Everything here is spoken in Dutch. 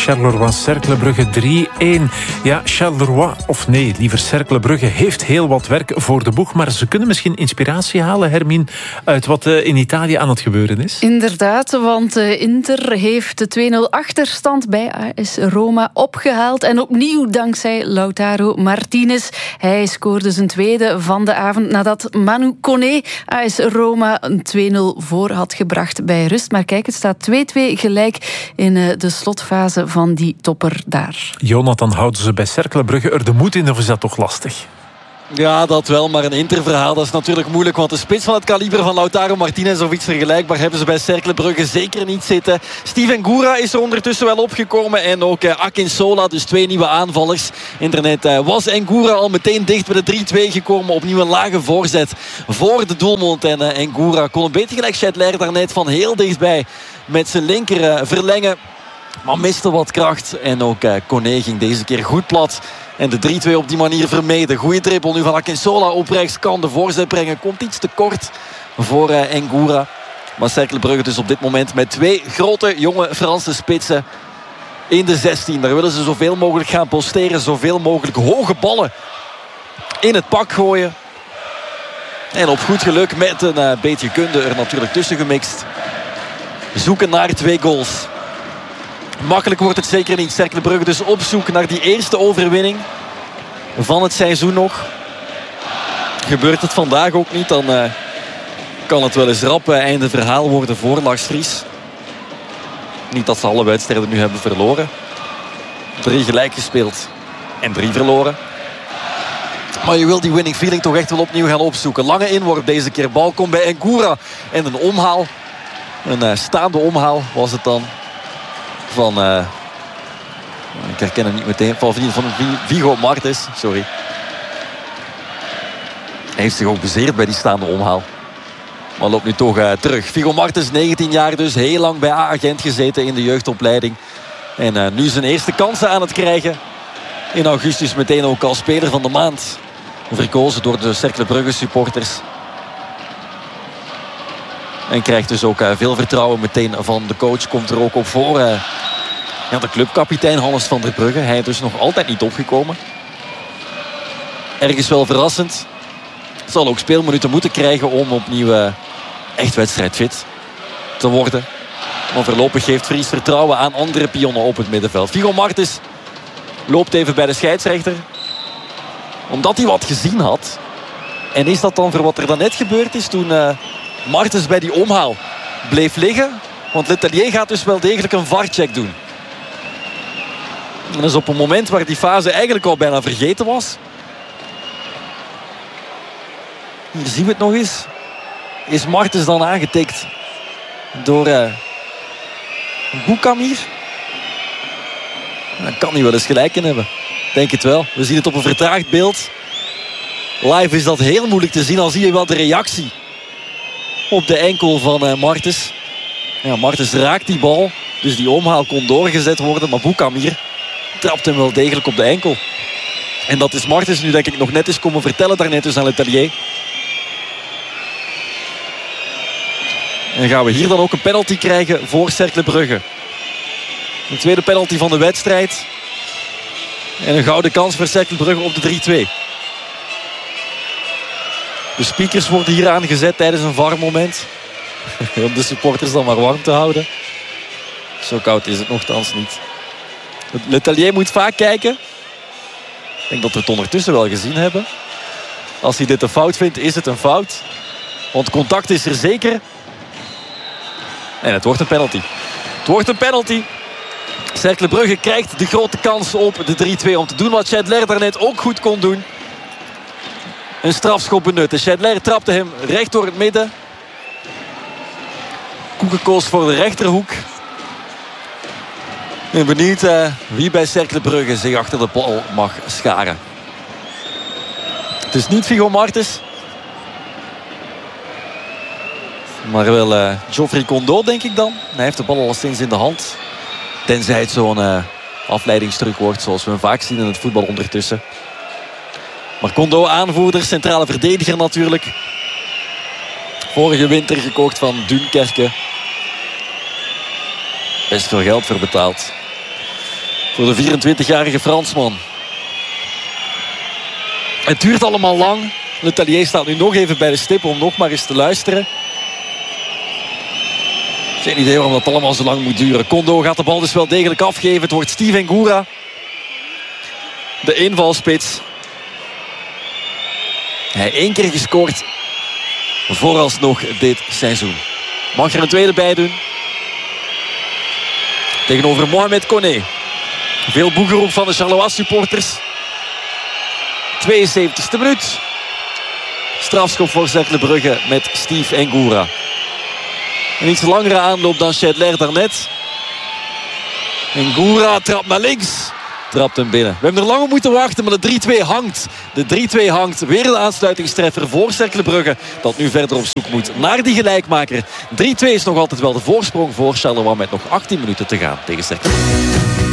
Charleroi-Cercle Brugge 3-1. Ja, Charleroi, of nee, liever Cercle Brugge, heeft heel wat werk voor de boeg. Maar ze kunnen misschien inspiratie halen, Hermine, uit wat in Italië aan het gebeuren is. Inderdaad, want Inter heeft de 2-0 achterstand bij AS Roma opgehaald. En opnieuw dankzij Lautaro Martinez. Hij scoorde zijn tweede van de avond nadat Manu Koné AS Roma een 2-0 voor had gebracht bij rust. Maar kijk, het staat 2-2 gelijk in de slotfase van die topper daar. Jonathan, houden ze bij Cercle Brugge er de moed in of is dat toch lastig? Ja, dat wel, maar een Interverhaal, dat is natuurlijk moeilijk. Want de spits van het kaliber van Lautaro Martinez of iets vergelijkbaar hebben ze bij Cercle Brugge zeker niet zitten. Steven Goura is er ondertussen wel opgekomen. En ook Akinsola, dus twee nieuwe aanvallers. Internet was Ngoura al meteen dicht bij de 3-2 gekomen. Opnieuw een lage voorzet voor de doelmond. En Ngoura kon een beetje gelijk Scheidler daarnet van heel dichtbij met zijn linker verlengen. Maar miste wat kracht. En ook Koné ging deze keer goed plat. En de 3-2 op die manier vermeden. Goeie dribbel nu van Akinsola op rechts. Kan de voorzet brengen. Komt iets te kort voor Ngoura. Maar Cercle Brugge dus op dit moment met twee grote jonge Franse spitsen in de 16. Daar willen ze zoveel mogelijk gaan posteren. Zoveel mogelijk hoge ballen in het pak gooien. En op goed geluk met een beetje kunde er natuurlijk tussen gemixt. Zoeken naar 2 goals. Makkelijk wordt het zeker niet. Cercle Brugge dus op zoek naar die eerste overwinning van het seizoen nog. Gebeurt het vandaag ook niet, dan kan het wel eens rap einde verhaal worden voor Lars Vries. Niet dat ze alle wedstrijden nu hebben verloren. 3 gelijk gespeeld en 3 verloren. Maar je wil die winning feeling toch echt wel opnieuw gaan opzoeken. Lange inworp deze keer. Bal komt bij Ngoura. En een omhaal. Een staande omhaal was het dan. Van, ik herken hem niet meteen, van Vigo Martins, sorry. Hij heeft zich ook bezeerd bij die staande omhaal. Maar loopt nu toch terug. Vigo Martins, 19 jaar dus, heel lang bij A-agent gezeten in de jeugdopleiding. En nu zijn eerste kansen aan het krijgen. In augustus meteen ook als speler van de maand. Verkozen door de Cercle Brugge supporters. En krijgt dus ook veel vertrouwen meteen van de coach. Komt er ook op voor de clubkapitein Hannes van der Brugge. Hij is dus nog altijd niet opgekomen. Ergens wel verrassend. Zal ook speelminuten moeten krijgen om opnieuw echt wedstrijdfit te worden. Maar voorlopig geeft Vries vertrouwen aan andere pionnen op het middenveld. Vigo Martins loopt even bij de scheidsrechter. Omdat hij wat gezien had. En is dat dan voor wat er dan net gebeurd is toen Martins bij die omhaal bleef liggen? Want Letellier gaat dus wel degelijk een VAR-check doen. En dat is op een moment waar die fase eigenlijk al bijna vergeten was. Hier zien we het nog eens. Is Martins dan aangetikt door Boukamir? Dan kan hij wel eens gelijk in hebben. Denk het wel. We zien het op een vertraagd beeld. Live is dat heel moeilijk te zien. Al zie je wel de reactie op de enkel van Martins. Ja, Martins raakt die bal. Dus die omhaal kon doorgezet worden. Maar Boukamir trapt hem wel degelijk op de enkel. En dat is Martins nu denk ik nog net eens komen vertellen daarnet dus aan Letellier. En gaan we hier dan ook een penalty krijgen voor Cercle Brugge. Een tweede penalty van de wedstrijd. En een gouden kans voor Cercle Brugge op de 3-2. De speakers worden hier aangezet tijdens een VAR-moment. Om de supporters dan maar warm te houden. Zo koud is het nogthans niet. Letellier moet vaak kijken. Ik denk dat we het ondertussen wel gezien hebben. Als hij dit een fout vindt, is het een fout. Want contact is er zeker. En het wordt een penalty. Het wordt een penalty. Cercle Brugge krijgt de grote kans op de 3-2 om te doen wat Scheidler daarnet ook goed kon doen. Een strafschop benutten. Scheidler trapte hem recht door het midden. Koeken koos voor de rechterhoek. Ik ben benieuwd wie bij Cercle Brugge zich achter de bal mag scharen. Het is niet Vigo Martins. Maar wel Geoffrey Kondo, denk ik dan. Hij heeft de bal al sinds in de hand. Tenzij het zo'n afleidingstruc wordt, zoals we hem vaak zien in het voetbal ondertussen. Maar Kondo, aanvoerder, centrale verdediger natuurlijk. Vorige winter gekocht van Dunkerque. Best veel geld voor betaald. Voor de 24-jarige Fransman. Het duurt allemaal lang. Le Tellier staat nu nog even bij de stip om nog maar eens te luisteren. Geen idee waarom dat allemaal zo lang moet duren. Kondo gaat de bal dus wel degelijk afgeven. Het wordt Steven Ngura. De invalspits. Hij 1 keer gescoord. Vooralsnog dit seizoen. Mag er een tweede bij doen. Tegenover Mohamed Koné. Veel boegeroep van de Charleroi supporters. 72e minuut. Strafschop voor Cercle Brugge met Steve Ngura. Een iets langere aanloop dan Scheidler daarnet. Ngura trapt naar links. Trapt hem binnen. We hebben er lang op moeten wachten, maar de 3-2 hangt. De 3-2 hangt. Weer een aansluitingstreffer voor Cercle Brugge. Dat nu verder op zoek moet naar die gelijkmaker. 3-2 is nog altijd wel de voorsprong voor Charleroi met nog 18 minuten te gaan tegen Cercle.